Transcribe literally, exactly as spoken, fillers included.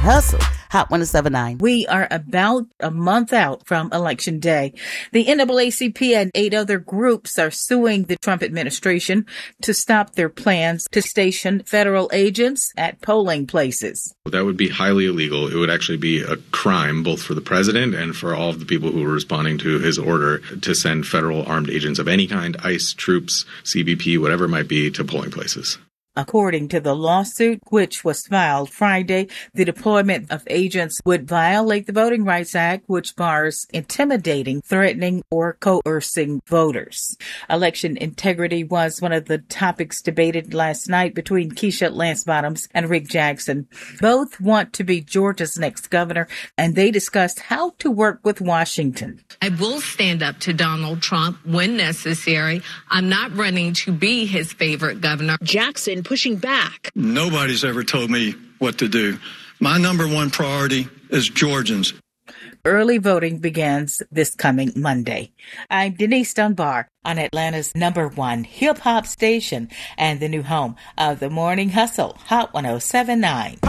Hustle, Hot one oh seven point nine. We are about a month out from Election Day. The N double A C P and eight other groups are suing the Trump administration to stop their plans to station federal agents at polling places. That would be highly illegal. It would actually be a crime both for the president and for all of the people who were responding to his order to send federal armed agents of any kind, ICE, troops, C B P, whatever it might be, to polling places. According to the lawsuit, which was filed Friday, the deployment of agents would violate the Voting Rights Act, which bars intimidating, threatening, or coercing voters. Election integrity was one of the topics debated last night between Keisha Lance Bottoms and Rick Jackson. Both want to be Georgia's next governor, and they discussed how to work with Washington. I will stand up to Donald Trump when necessary. I'm not running to be his favorite governor. Jackson pushing back. Nobody's ever told me what to do. My number one priority is Georgians. Early voting begins this coming Monday. I'm Denise Dunbar on Atlanta's number one hip-hop station and the new home of the Morning Hustle, Hot one oh seven point nine.